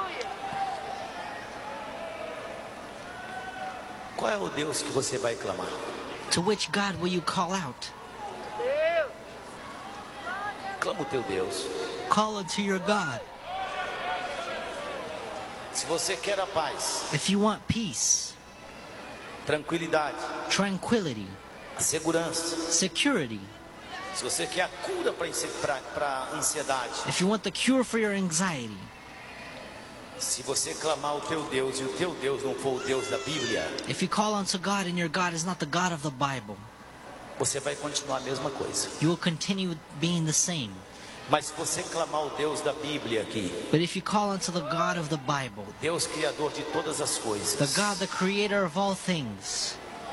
Qual é o Deus que você vai clamar?
To which God will you call out?
Clama o teu Deus.
Call unto your God.
Se você quer a paz,
if you want peace,
tranquilidade,
tranquility,
a segurança,
security,
se você quer a cura para a ansiedade,
if you want the cure for your anxiety,
se você clamar o teu Deus e o teu Deus não for o Deus da Bíblia,
if you call unto God and your God is not the God of the Bible,
você vai continuar a mesma coisa.
you will continue being the same.
Mas se você clamar o Deus da Bíblia aqui,
But if you call unto the God of the Bible,
Deus criador de todas as
the
coisas,
God, the creator of all things,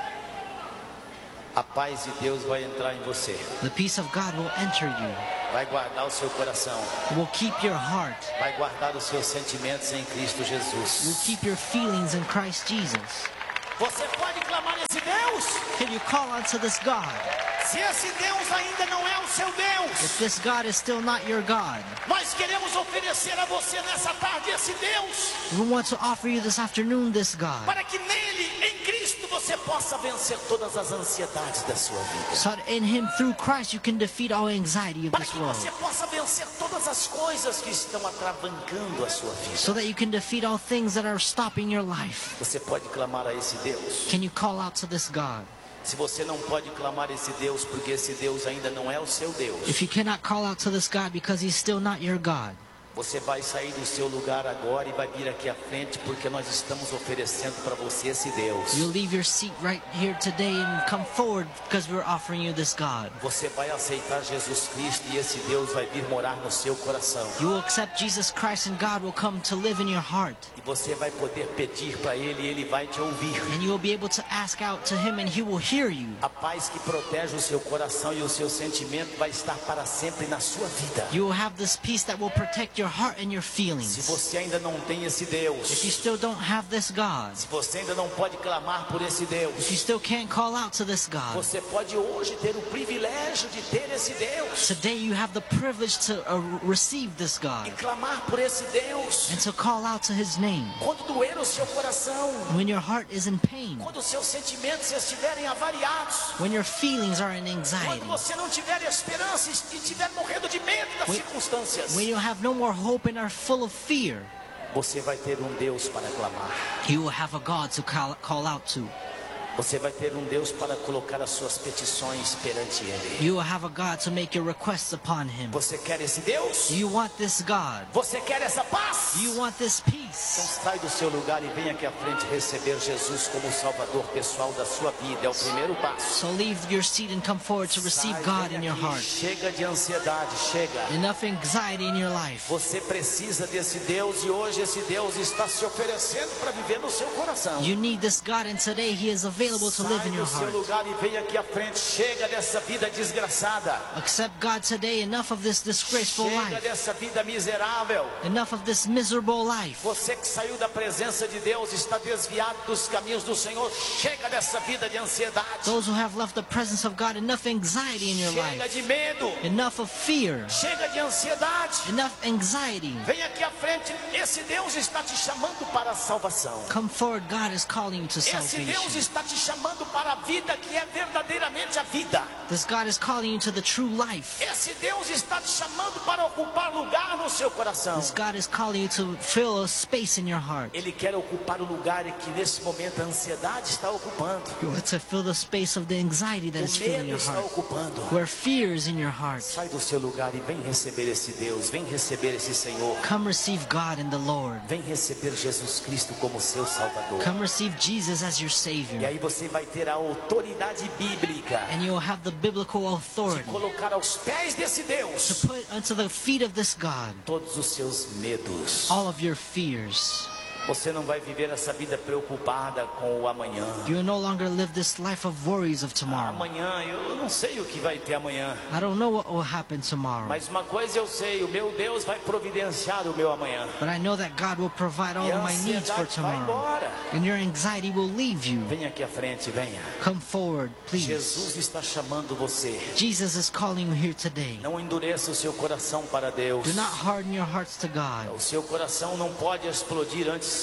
a paz de Deus vai entrar em você,
the peace of God will enter you,
vai guardar o seu coração,
will keep your heart,
vai guardar os seus sentimentos em Cristo
will
Jesus.
keep your feelings in Christ Jesus.
Você pode clamar esse Deus?
Can you call unto this God?
Se esse Deus ainda não é o seu Deus,
If this God is still not your God,
nós queremos oferecer a você nessa tarde esse Deus,
we want to offer you this afternoon this God,
para que nele, em Cristo, você possa vencer todas as ansiedades da sua vida.
so that in Him, through Christ, you can defeat all anxiety of
Para
this
que
world,
você possa vencer todas as coisas que estão atravancando a sua vida.
so that you can defeat all things that are stopping your life.
Você pode clamar a esse Deus.
Can you call out to this God?
Se você não pode clamar esse Deus porque esse Deus ainda não é o seu Deus,
If you cannot call out to this God because He's still not your God,
você vai sair do seu lugar agora e vai vir aqui à frente, porque nós estamos oferecendo para você esse Deus.
you'll leave your seat right here today and come forward because we're offering you this God.
Você vai aceitar Jesus Cristo e esse Deus vai vir morar no seu coração.
You will accept Jesus Christ and God will come to live in your heart.
E você vai poder pedir para Ele e Ele vai te ouvir.
And you will be able to ask out to Him and He will hear you.
A paz que protege o seu coração e o seu sentimento vai estar para sempre na sua vida.
You will have this peace that will protect your heart and your
Se
feelings.
você ainda não tem esse Deus,
If you still don't have this God,
se você ainda não pode clamar por esse Deus,
if you still can't call out to this God,
você pode hoje ter o privilégio de ter esse Deus
today you have the privilege to receive this
e
God
clamar por esse Deus.
and to call out to His name.
Quando doer o seu coração,
When your heart is in pain,
quando os seus sentimentos estiverem avariados,
when your feelings are in
quando
anxiety,
você não tiver esperança e estiver morrendo de medo das circunstâncias,
when you have no more hope and are full of fear,
você vai ter um Deus para clamar.
you will have a God to call out to.
Você vai ter um Deus para colocar as suas petições perante Ele.
You will have a God to make your requests upon Him.
Você quer esse Deus?
You want this God.
Você quer essa paz?
You want this
Então
peace.
sai do seu lugar e vem aqui à frente receber Jesus como Salvador pessoal da sua vida. É o primeiro passo.
So leave your seat and come forward to receive
Sai,
God
vem
in your
aqui.
heart.
Chega de ansiedade, chega.
Enough anxiety in your life.
Você precisa desse Deus e hoje esse Deus está se oferecendo para viver no seu coração.
You need this God and today He is available to live
Sai
in your
do seu
heart.
lugar e vem aqui à frente. Chega dessa vida desgraçada.
Accept God today. Enough of this disgraceful
Chega
life.
dessa vida miserável.
Enough of this miserable life.
Você que saiu da presença de Deus, está desviado dos caminhos do Senhor. Chega dessa vida de ansiedade.
Those who have left the presence of God, enough anxiety in your
Chega
life.
de medo.
Enough of fear.
Chega de ansiedade.
Enough anxiety.
Vem aqui à frente. Esse Deus está te chamando para a salvação.
Come forward. God is calling you to
Esse Deus
salvation.
está te chamando para a vida que é verdadeiramente a vida.
This God is calling you to the true life.
Esse Deus está te chamando para ocupar lugar no seu coração.
This God is calling you to fill a space in your heart.
Ele quer ocupar o lugar que nesse momento a ansiedade está ocupando.
To fill the space of the anxiety that
O
is filling
medo
your
está
heart.
ocupando.
Where fear is in your heart.
Sai do seu lugar e vem receber esse Deus. Vem receber esse Senhor.
Come receive God in the Lord.
Vem receber Jesus Cristo como seu Salvador.
Come receive Jesus as your
E
Savior.
aí você vai ter a autoridade bíblica
And you will have the biblical
de
authority
colocar aos pés desse
to
Deus
put unto the feet of this God
todos os seus medos.
all of your fears.
Você não vai viver essa vida preocupada com o amanhã.
You will no longer live this life of worries of tomorrow.
Amanhã, eu não sei o que vai ter amanhã.
I don't know what will happen tomorrow.
Mas uma coisa eu sei, o meu Deus vai providenciar o meu amanhã.
But I know that God will provide all
E a
of my needs for
ansiedade vai
tomorrow.
embora.
And your anxiety will leave you.
Venha aqui à frente, venha.
Come forward, please.
Jesus está chamando você.
Jesus is calling you here today.
Não endureça o seu coração para Deus.
Do not harden your hearts to God.
O seu coração não pode explodir antes.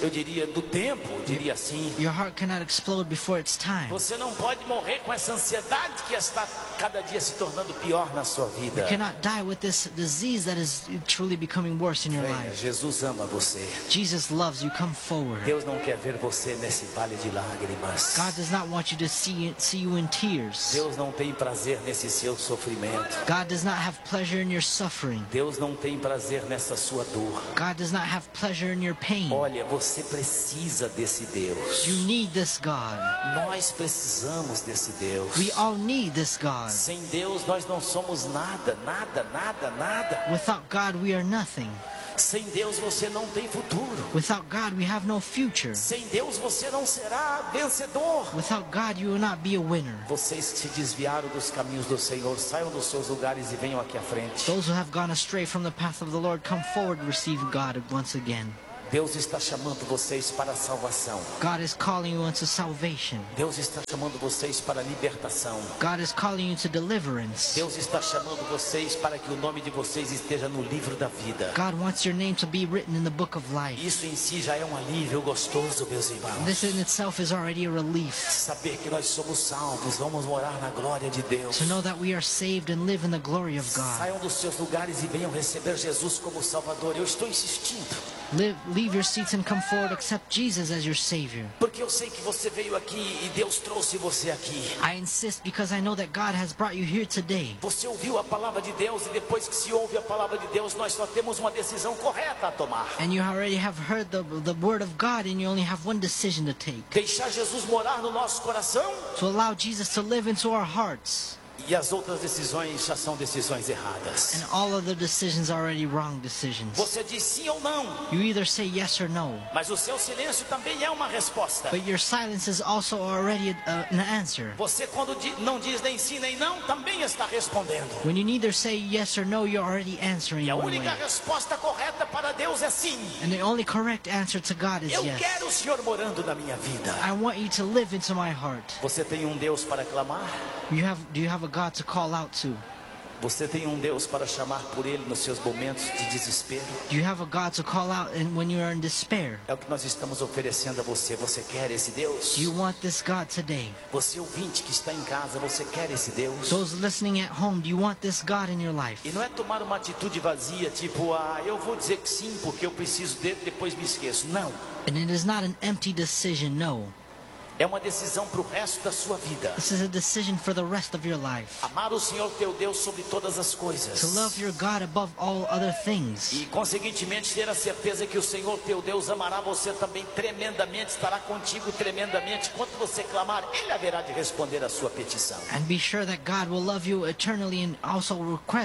eu diria, do tempo, eu diria assim.
Your heart cannot explode before it's time.
Você não pode morrer com essa ansiedade que está cada dia se tornando pior na sua vida.
You cannot die with this disease that is truly becoming worse in your
Venha,
life.
Jesus ama você.
Jesus loves you. Come forward.
Deus não quer ver você nesse vale de lágrimas.
God does not want you to see you in tears.
Deus não tem prazer nesse seu sofrimento.
God does not have pleasure in your suffering.
Deus não tem prazer nessa sua dor.
God does not have pleasure in your pain.
Olha, você precisa desse Deus.
You need this God.
Nós precisamos desse Deus.
We all need this God.
Sem Deus nós não somos nada, nada, nada, nada.
Without God, we are nothing.
Sem Deus você não tem futuro.
Without God, we have no future.
Sem Deus você não será vencedor.
Without God, you will not be a winner.
Vocês que se desviaram dos caminhos do Senhor, saiam dos seus lugares e venham aqui à frente.
Those who have gone astray from the path of the Lord, come forward to receive God once again.
Deus está chamando vocês para a salvação.
God is calling you unto salvation.
Deus está chamando vocês para a libertação.
God is calling you to deliverance.
Deus está chamando vocês para que o nome de vocês esteja no livro da vida.
God wants your name to be written in the book of life.
Isso em si já é um alívio gostoso, meus irmãos.
This in itself is already a relief.
Saber que nós somos salvos, vamos morar na glória de Deus.
To know that we are saved and live in the glory of God.
Saiam dos seus lugares e venham receber Jesus como Salvador. Eu estou insistindo.
Leave your seats and come forward, accept Jesus as your Savior.
Porque eu sei que você veio aqui e Deus trouxe você aqui.
I insist because I know that God has brought you here today.
Você ouviu a palavra de Deus e depois que se ouve a palavra de Deus, nós só temos uma decisão correta a tomar.
And you already have heard the word of God and you only have one decision to take.
Deixar Jesus morar no nosso coração.
To allow Jesus to live into our hearts.
E as outras decisões já são decisões erradas.
And all other decisions are already wrong decisions.
Você diz sim ou não.
You either say yes or no.
Mas o seu silêncio também é uma resposta.
But your silence is also already an answer.
Você quando não diz nem sim nem não, também está respondendo.
When you neither say yes or no, you're already answering
E a
one
única
way.
resposta correta para Deus é sim.
And the only correct answer to God is
Eu
yes.
quero o Senhor morando na minha vida.
I want you to live into my heart.
Você tem um Deus para clamar?
Do you have a God to call out to?
Você tem um Deus para chamar por Ele nos seus momentos de desespero?
Do you have a God to call out when you are in despair?
É o que nós estamos oferecendo a você. Você quer esse Deus?
Do you want this God today?
Você ouvinte que está em casa, você quer esse Deus?
Those listening at home, do you want this God in your life?
E não é tomar uma atitude vazia, tipo, eu vou dizer que sim porque eu preciso dele, depois me esqueço. Não.
And it is not an empty decision, no.
É uma decisão para o resto da sua vida.
This is a decision for the rest of your life.
Amar o Senhor teu Deus sobre todas as coisas.
To love your God above all other things.
E consequentemente ter a certeza que o Senhor teu Deus amará você também tremendamente, estará contigo tremendamente. Quando você clamar, Ele haverá de responder a sua petição.
And be sure that God will love you eternally and also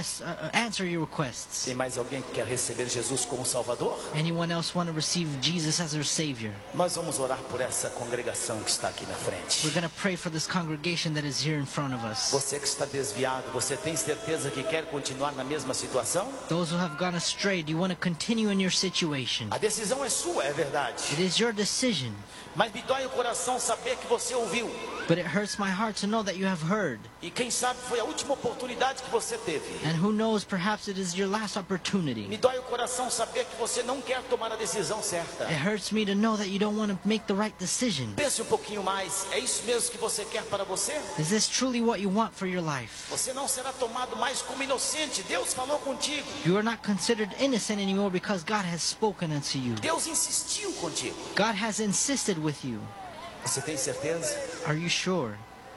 answer your requests.
Tem mais alguém que quer receber Jesus como Salvador?
Anyone else want to receive Jesus as their Savior?
Nós vamos orar por essa congregação que está aqui na frente.
We're going to pray for this congregation that is here in front of us.
Você que está desviado, você tem certeza que quer continuar na mesma situação?
Those who have gone astray, do you want to continue in your situation?
A decisão é sua, é verdade.
It is your decision.
Mas me dói o coração saber que você ouviu.
But it hurts my heart to know that you have heard.
E quem sabe foi a última oportunidade que você teve.
And who knows, perhaps it is your last opportunity.
Me dói o coração saber que você não quer tomar a decisão certa.
It hurts me to know that you don't want to make the right decision.
Pense um pouquinho mais. É isso mesmo que você quer para você?
Is this truly what you want for your life?
Você não será tomado mais como inocente. Deus falou contigo.
You are not considered innocent anymore because God has spoken unto you.
Deus insistiu contigo.
God has insisted with you.
Você tem certeza?
Are you sure?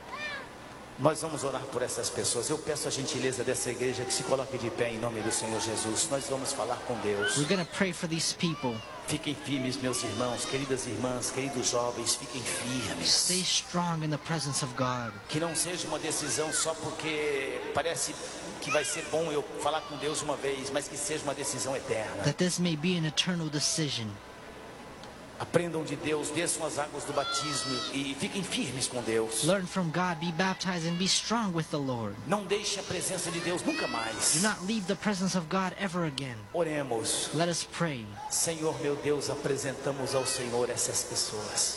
Nós vamos orar por essas pessoas. Eu peço a gentileza dessa igreja que se coloque de pé em nome do Senhor Jesus. Nós vamos falar com Deus.
We're going to pray for these people.
Fiquem firmes, meus irmãos, queridas irmãs, queridos jovens, fiquem firmes.
Stay strong in the presence of God.
Que não seja uma decisão só porque parece que vai ser bom eu falar com Deus uma vez, mas que seja uma decisão eterna.
That this may be an eternal decision.
Aprendam de Deus, desçam as águas do batismo e fiquem firmes com Deus.
Learn from God, be baptized and be strong with the Lord.
Não deixe a presença de Deus nunca mais.
Do not leave the presence of God ever again.
Oremos.
Let us pray.
Senhor meu Deus, apresentamos ao Senhor essas pessoas.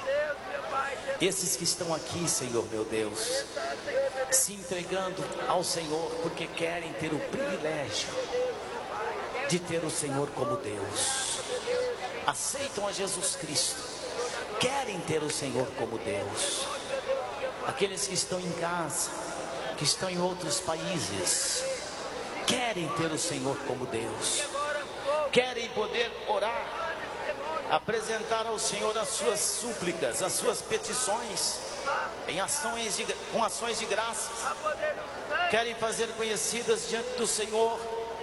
Esses que estão aqui, Senhor meu Deus, se entregando ao Senhor porque querem ter o privilégio de ter o Senhor como Deus. aceitam a Jesus Cristo, querem ter o Senhor como Deus. Aqueles que estão em casa, que estão em outros países, querem ter o Senhor como Deus, querem poder orar, apresentar ao Senhor as suas súplicas, as suas petições, com ações de graças, querem fazer conhecidas diante do Senhor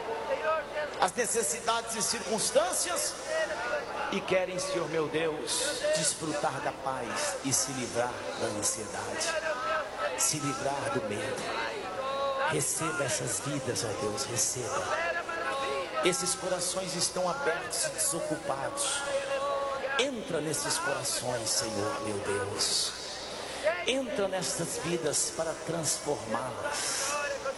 as necessidades e circunstâncias, e querem, Senhor meu Deus, desfrutar da paz e se livrar da ansiedade, se livrar do medo. Receba essas vidas, ó Deus, receba. Esses corações estão abertos e desocupados. Entra nesses corações, Senhor meu Deus. Entra nessas vidas para transformá-las,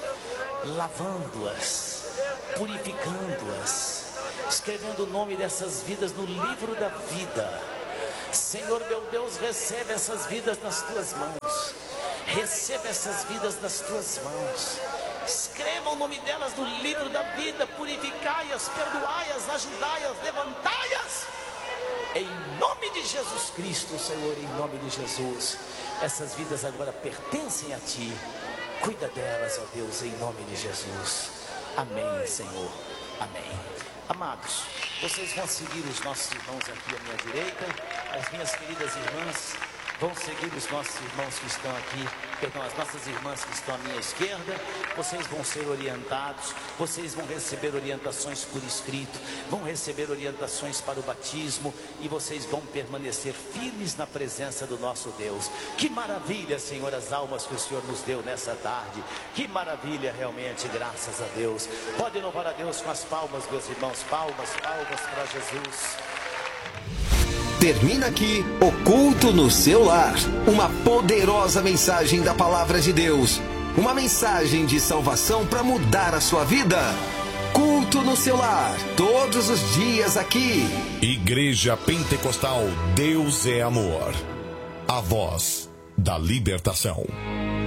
lavando-as, purificando-as, escrevendo o nome dessas vidas no livro da vida. Senhor meu Deus, recebe essas vidas nas tuas mãos. Receba essas vidas nas tuas mãos. Escreva o nome delas no livro da vida. Purificai-as, perdoai-as, ajudai-as, levantai-as. Em nome de Jesus Cristo, Senhor, em nome de Jesus. Essas vidas agora pertencem a Ti. Cuida delas, ó Deus, em nome de Jesus. Amém, Senhor. Amém. Amados, vocês vão seguir os nossos irmãos aqui à minha direita. As minhas queridas irmãs vão seguir os nossos irmãos que estão aqui, perdão, as nossas irmãs que estão à minha esquerda. Vocês vão ser orientados, vocês vão receber orientações por escrito, vão receber orientações para o batismo, e vocês vão permanecer firmes na presença do nosso Deus. Que maravilha, Senhor, as almas que o Senhor nos deu nessa tarde. Que maravilha, realmente, graças a Deus. Pode louvar a Deus com as palmas, meus irmãos. Palmas, palmas para Jesus.
Termina aqui o Culto no Seu Lar. Uma poderosa mensagem da Palavra de Deus. Uma mensagem de salvação para mudar a sua vida. Culto no Seu Lar, todos os dias aqui.
Igreja Pentecostal Deus é Amor. A voz da libertação.